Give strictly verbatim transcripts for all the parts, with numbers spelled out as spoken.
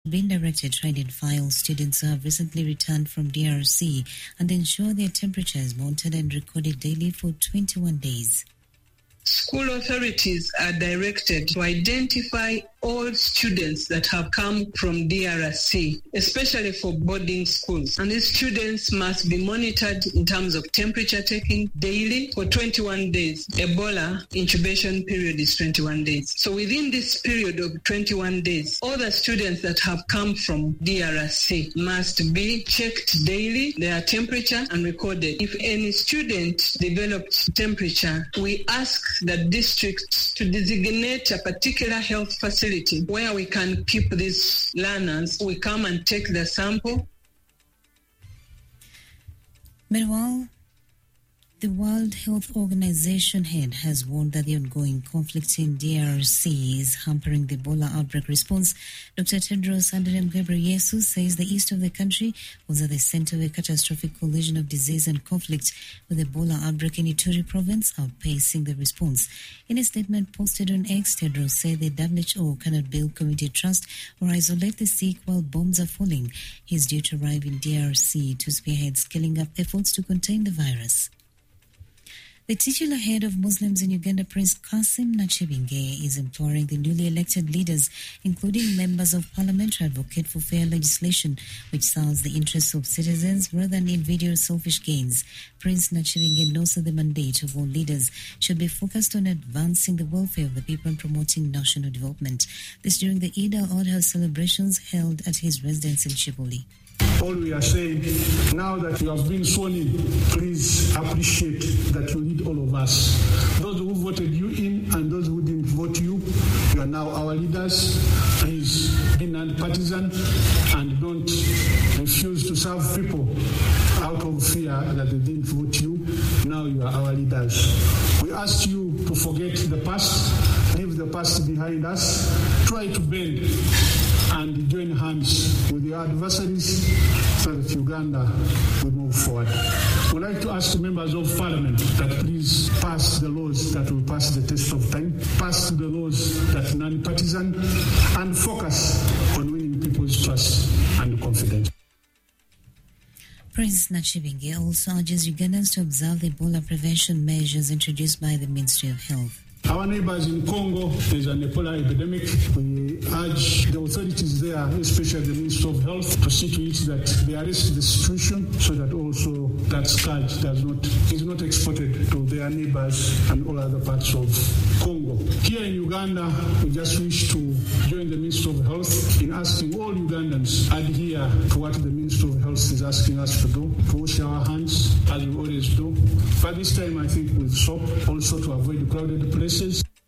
been directed to identify students who have recently returned from D R C and ensure their temperature is monitored and recorded daily for twenty-one days. School authorities are directed to identify all students that have come from D R C, especially for boarding schools. And these students must be monitored in terms of temperature taking daily for twenty-one days. Ebola incubation period is twenty-one days. So within this period of twenty-one days, all the students that have come from D R C must be checked daily, their temperature, and recorded. If any student developed temperature, we ask the district to designate a particular health facility where we can keep these learners. We come and take the sample. Meanwhile, the World Health Organization head has warned that the ongoing conflict in D R C is hampering the Ebola outbreak response. Doctor Tedros Adhanom Ghebreyesus says the east of the country was at the center of a catastrophic collision of disease and conflict, with the Ebola outbreak in Ituri province outpacing the response. In a statement posted on X, Tedros said the W H O cannot build community trust or isolate the sick while bombs are falling. He is due to arrive in D R C to spearhead scaling up efforts to contain the virus. The titular head of Muslims in Uganda, Prince Kassim Nachibinge, is imploring the newly elected leaders, including members of parliament, to advocate for fair legislation which serves the interests of citizens rather than individual selfish gains. Prince Nachibinge notes that the mandate of all leaders should be focused on advancing the welfare of the people and promoting national development. This during the Eid al-Adha celebrations held at his residence in Chiboli. All we are saying, now that you have been sworn in, please appreciate that you need all of us. Those who voted you in and those who didn't vote you, you are now our leaders. Please be non-partisan and don't refuse to serve people out of fear that they didn't vote you. Now you are our leaders. We ask you to forget the past, leave the past behind us, try to bend and join hands with your adversaries so that Uganda will move forward. We'd like to ask members of parliament that please pass the laws that will pass the test of time, pass the laws that are non-partisan, and focus on winning people's trust and confidence. Prince Nachibinge also urges Ugandans to observe the Ebola prevention measures introduced by the Ministry of Health. Our neighbors in Congo, there's an Ebola epidemic. We urge the authorities there, especially the Ministry of Health, to see to it that they arrest the situation so that also that scourge does not is not exported to their neighbors and all other parts of Congo. Here in Uganda, we just wish to join the Ministry of Health in asking all Ugandans adhere to what the Ministry of Health is asking us to do, to wash our hands as we always do. But this time, I think with soap, also to avoid crowded places.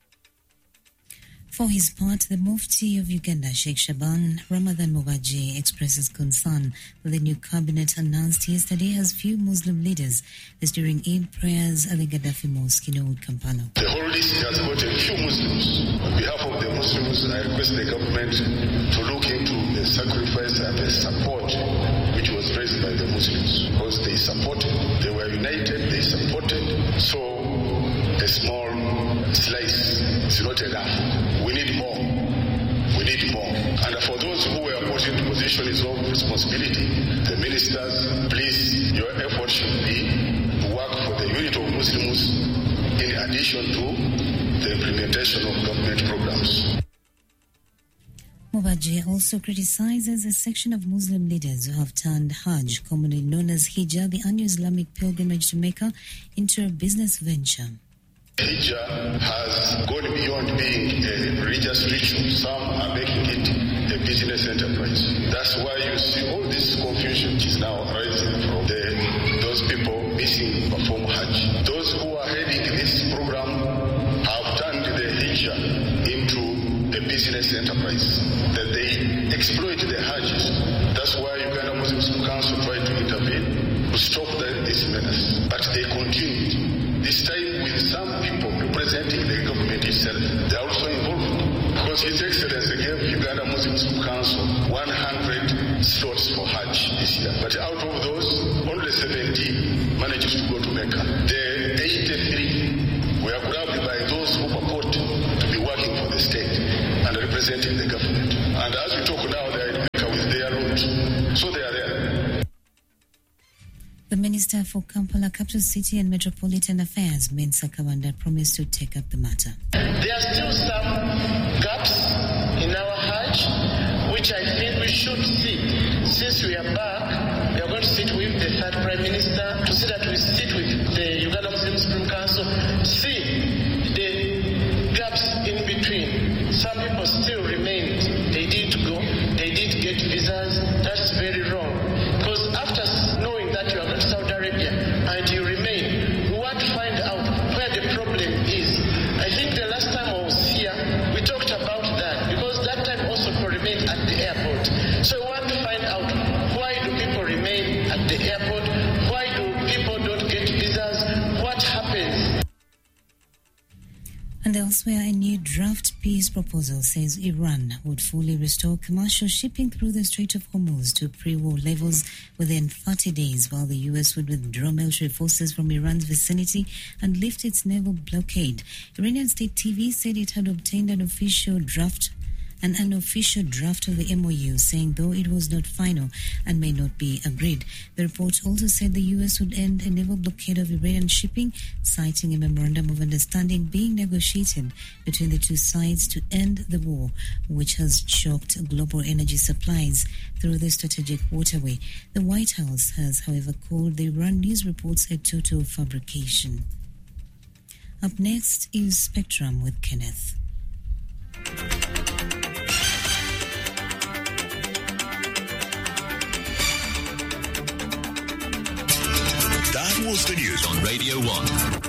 For his part, the Mufti of Uganda, Sheikh Shaban Ramadan Mubaji, expresses concern that the new cabinet announced yesterday has few Muslim leaders. This during Eid prayers at the Gaddafi Mosque in Old Kampala. The whole list has got a few Muslims. On behalf of the Muslims, I request the government to look into the sacrifice and the support which was raised by the Muslims, because they supported, they were united, they supported. So a small slice is not enough. We need more. We need more. And for those who were put into positions of responsibility, the ministers, please, your effort should be to work for the unity of Muslims in addition to the implementation of government programs. Mubaji also criticizes a section of Muslim leaders who have turned Hajj, commonly known as Hijjah, the annual Islamic pilgrimage to Mecca, into a business venture. Hijjah has gone beyond being a religious ritual. Some are making it a business enterprise. That's why you see all this confusion is now arising from the, those people missing perform Hajj. Those who are heading this program have turned the Hijjah into a business enterprise, that they exploit the Hajjis. That's why Uganda Muslim Council tried to intervene to stop the, this menace. But they continued. This time with some people representing the government itself. They are also involved. Because His Excellency gave Uganda Muslim Council one hundred slots for Hajj this year. But out of those, only seventeen managed to go to Mecca. The eighty-three were grabbed by those who purport to be working for the state and representing the government. And as we talk now, they are The Minister for Kampala, Capital City and Metropolitan Affairs, Mensa Kabanda, promised to take up the matter. There are still some gaps in our Hajj, which I think we should see. Since we are back, we are going to sit with the third Prime Minister to see that we sit with the Uganda Muslim Supreme Council, see the gaps in between. Some people still remain. They didn't go. They didn't get visas. That's very wrong. Because after knowing that you are going to Saudi Arabia and you remain, we want to find out where the problem is. I think the last time I was here, we talked about that because that time also people remained at the airport. So we want to find out why do people remain at the airport? Why do people don't get visas? What happens? And elsewhere, a new draft peace proposal says Iran would fully restore commercial shipping through the Strait of Hormuz to pre-war levels within thirty days, while the U S would withdraw military forces from Iran's vicinity and lift its naval blockade. Iranian state T V said it had obtained an official draft An unofficial draft of the M O U, saying though it was not final and may not be agreed. The report also said the U S would end a naval blockade of Iranian shipping, citing a memorandum of understanding being negotiated between the two sides to end the war, which has choked global energy supplies through the strategic waterway. The White House has, however, called the Iran news reports a total fabrication. Up next is Spectrum with Kenneth. That was the news on Radio one.